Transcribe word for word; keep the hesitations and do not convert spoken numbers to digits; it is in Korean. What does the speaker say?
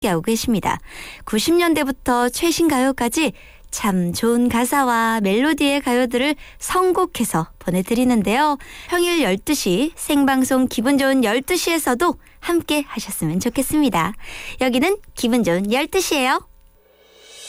하고 계십니다. 구십 년대부터 최신 가요까지 참 좋은 가사와 멜로디의 가요들을 선곡해서 보내드리는데요. 평일 열두 시 생방송 기분 좋은 열두 시에서도 함께 하셨으면 좋겠습니다. 여기는 기분 좋은 열두 시예요.